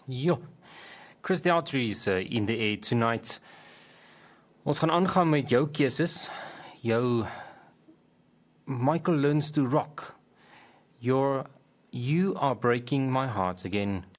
Jo, Chris Daughtry is in the air tonight. Ons gaan aangaan met jou keuses. Jou Michael Learns to Rock. You are breaking my heart again.